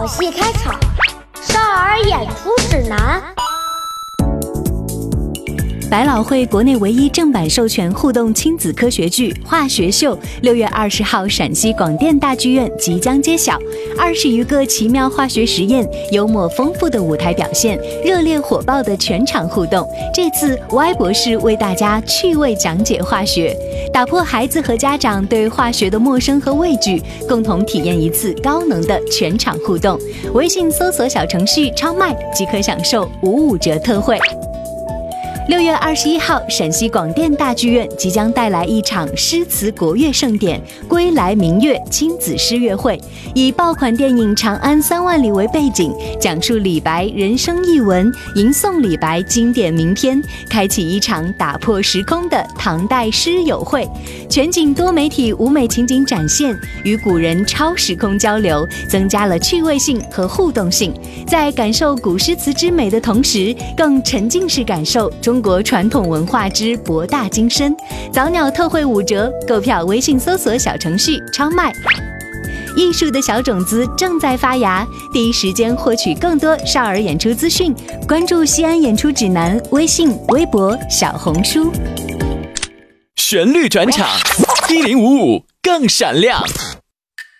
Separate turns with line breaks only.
好戏开场，少儿演出指南。
百老汇国内唯一正版授权互动亲子科学剧《化学秀》6月20号陕西广电大剧院即将揭晓。20余个奇妙化学实验，幽默丰富的舞台表现，热烈火爆的全场互动。这次歪博士为大家趣味讲解化学，打破孩子和家长对化学的陌生和畏惧，共同体验一次高能的全场互动。微信搜索小程序超麦即可享受55折特惠。6月21号，陕西广电大剧院即将带来一场诗词国乐盛典——归来明月亲子诗乐会，以爆款电影《长安3万里》为背景，讲述李白人生译文，吟诵李白经典名篇，开启一场打破时空的唐代诗友会。全景多媒体舞美情景展现，与古人超时空交流，增加了趣味性和互动性。在感受古诗词之美的同时，更沉浸式感受中国传统文化之博大精深。早鸟特惠5折，购票微信搜索小程序超麦。艺术的小种子正在发芽，第一时间获取更多少儿演出资讯，关注西安演出指南微信、微博、小红书。
旋律转场，1055更闪亮。